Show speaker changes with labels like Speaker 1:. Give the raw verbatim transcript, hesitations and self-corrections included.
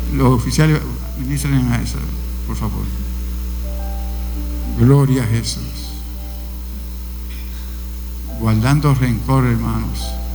Speaker 1: Los oficiales, ministren a eso, por favor. Gloria a Jesús. Guardando rencor, hermanos.